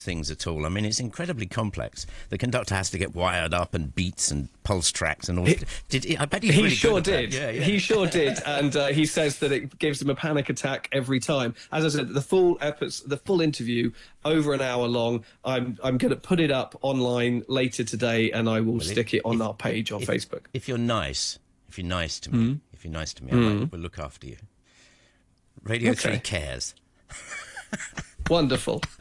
things at all. I mean, it's incredibly complex. The conductor has to get wired up and beats and pulse tracks and all. I bet he's really sure good at did. that. Yeah. He sure did, and he says that it gives him a panic attack every time. As I said, the full interview, over an hour long. I'm going to put it up online later today, and I will stick it on our page on Facebook. If you're nice to me, I will look after you. Radio 3 cares. Wonderful.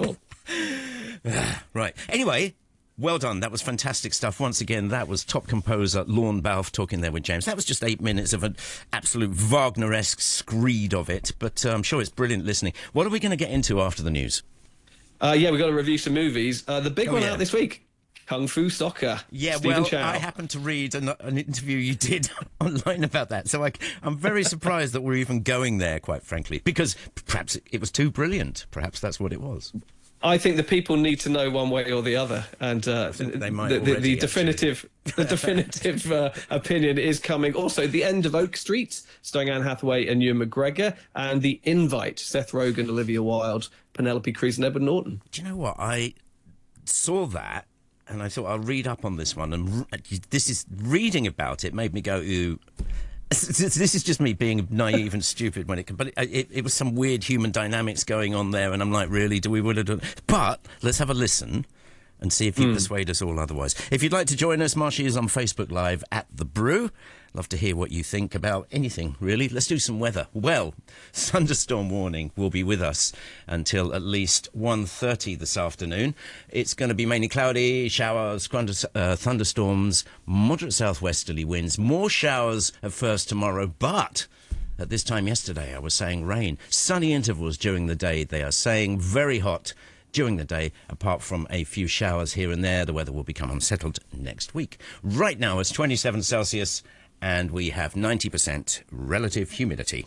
Right. Anyway, well done. That was fantastic stuff. Once again, that was top composer Lorne Balfe talking there with James. That was just 8 minutes of an absolute Wagner-esque screed of it, but I'm sure it's brilliant listening. What are we going to get into after the news? We've got to review some movies. The big one out this week, Kung Fu Soccer. Yeah, Stephen Chow. I happened to read an interview you did online about that, so I'm very surprised that we're even going there, quite frankly, because perhaps it was too brilliant. Perhaps that's what it was. I think the people need to know one way or the other, and they might the definitive opinion is coming. Also, The End of Oak Street, starring Anne Hathaway and Ewan McGregor, and The Invite, Seth Rogen, Olivia Wilde, Penelope Cruz, and Edward Norton. Do you know what? I saw that, and I thought I'll read up on this one, and reading about it made me go, ooh. This is just me being naive and stupid but it was some weird human dynamics going on there, and I'm like, really, do we would have done? But let's have a listen and see if you persuade us all otherwise. If you'd like to join us, Marshy is on Facebook Live at The Brew. Love to hear what you think about anything, really. Let's do some weather. Well, thunderstorm warning will be with us until at least 1:30 this afternoon. It's going to be mainly cloudy, showers, thunderstorms, moderate southwesterly winds, more showers at first tomorrow, but at this time yesterday I was saying rain. Sunny intervals during the day. They are saying very hot during the day, apart from a few showers here and there. The weather will become unsettled next week. Right now it's 27 Celsius, and we have 90% relative humidity.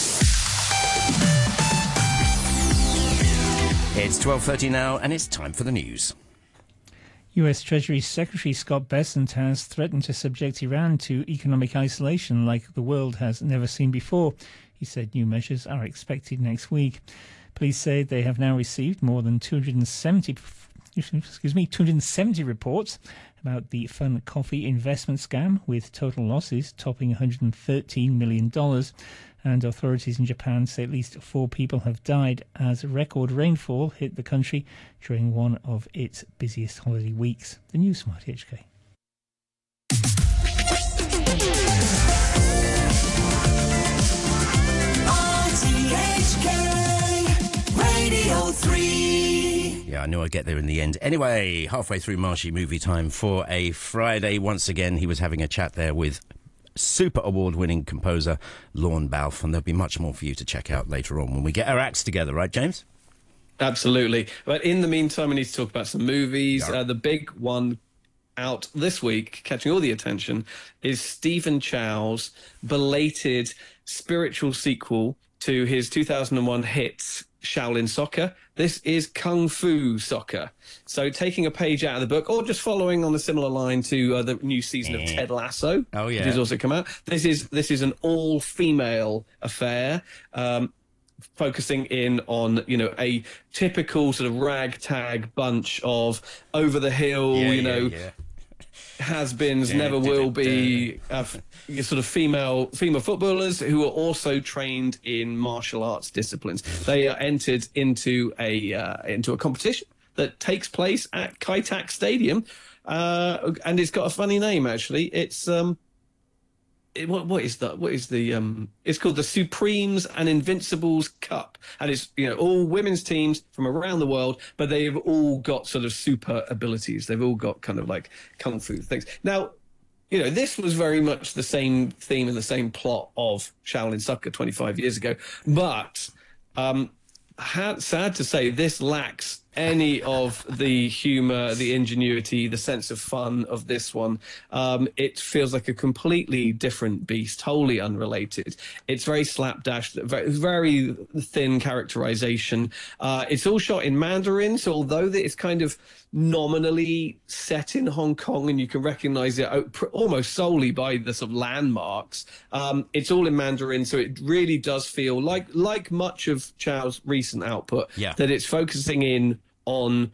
It's 12:30 now, and it's time for the news. US Treasury Secretary Scott Bessent has threatened to subject Iran to economic isolation like the world has never seen before. He said new measures are expected next week. Police say they have now received more than 270 reports about the Fun Coffee investment scam, with total losses topping $113 million. And authorities in Japan say at least 4 people have died as record rainfall hit the country during one of its busiest holiday weeks. The news from RTHK. Radio 3. Yeah, I knew I'd get there in the end. Anyway, halfway through Marshy movie time for a Friday. Once again, he was having a chat there with super award-winning composer Lorne Balfe, and there'll be much more for you to check out later on when we get our acts together, right, James? Absolutely. But in the meantime, we need to talk about some movies. Yeah. The big one out this week, catching all the attention, is Stephen Chow's belated spiritual sequel to his 2001 hit Shaolin Soccer. This is Kung Fu Soccer. So taking a page out of the book, or just following on a similar line to the new season of Ted Lasso, which has also come out. This is an all-female affair, focusing in on, a typical sort of ragtag bunch of over-the-hill, has-beens, never will be sort of female footballers who are also trained in martial arts disciplines. They are entered into a competition that takes place at Kai Tak Stadium, and it's got a funny name actually. It's it's called the Supremes and Invincibles Cup, and it's all women's teams from around the world, but they've all got sort of super abilities. They've all got kind of like kung fu things. Now, this was very much the same theme and the same plot of Shaolin Soccer 25 years ago, but sad to say, this lacks any of the humor, the ingenuity, the sense of fun of this one. It feels like a completely different beast, wholly unrelated. It's very slapdash, very thin characterization. It's all shot in Mandarin, so although it's kind of nominally set in Hong Kong and you can recognize it almost solely by the sort of landmarks, it's all in Mandarin, so it really does feel like much of Chow's recent output, that it's focusing in on